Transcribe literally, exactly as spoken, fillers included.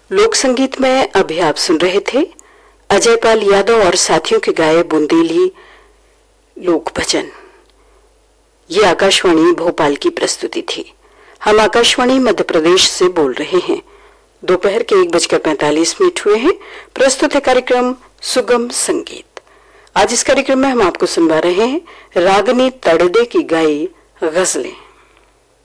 लोक संगीत में अभी आप सुन रहे थे अजय पाल यादव और साथियों के गाए बुंदेली लोक भजन। ये आकाशवाणी भोपाल की प्रस्तुति थी। हम आकाशवाणी मध्य प्रदेश से बोल रहे हैं। दोपहर के एक बजकर पैंतालीस मिनट हुए हैं। प्रस्तुत है कार्यक्रम सुगम संगीत। आज इस कार्यक्रम में हम आपको सुनवा रहे हैं रागनी तड़दे की गाई गजलें।